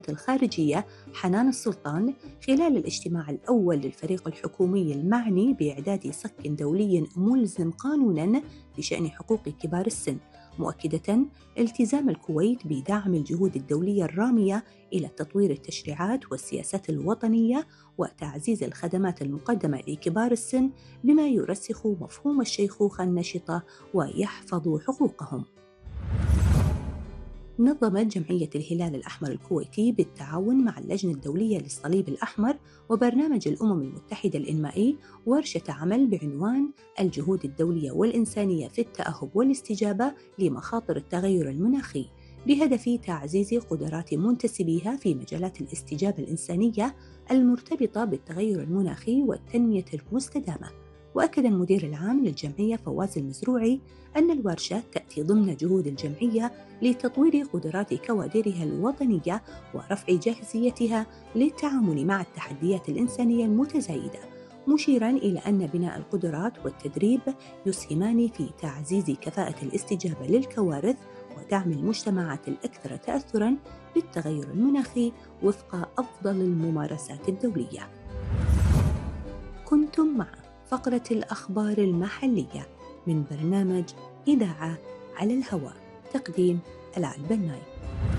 الخارجية حنان السلطان خلال الاجتماع الأول للفريق الحكومي المعني بإعداد صك دولي ملزم قانوناً بشأن حقوق كبار السن، مؤكدة التزام الكويت بدعم الجهود الدولية الرامية إلى تطوير التشريعات والسياسات الوطنية وتعزيز الخدمات المقدمة لكبار السن بما يرسخ مفهوم الشيخوخة النشطة ويحفظ حقوقهم. نظمت جمعية الهلال الأحمر الكويتي بالتعاون مع اللجنة الدولية للصليب الأحمر وبرنامج الأمم المتحدة الإنمائي ورشة عمل بعنوان الجهود الدولية والإنسانية في التأهب والاستجابة لمخاطر التغير المناخي، بهدف تعزيز قدرات منتسبيها في مجالات الاستجابة الإنسانية المرتبطة بالتغير المناخي والتنمية المستدامة. وأكد المدير العام للجمعية فواز المزروعي أن الورشة تأتي ضمن جهود الجمعية لتطوير قدرات كوادرها الوطنية ورفع جاهزيتها للتعامل مع التحديات الإنسانية المتزايدة، مشيراً إلى أن بناء القدرات والتدريب يسهمان في تعزيز كفاءة الاستجابة للكوارث ودعم المجتمعات الأكثر تأثراً بالتغير المناخي وفق أفضل الممارسات الدولية. كنتم مع فقرة الأخبار المحلية من برنامج إذاعة على الهواء، تقديم العلبناي.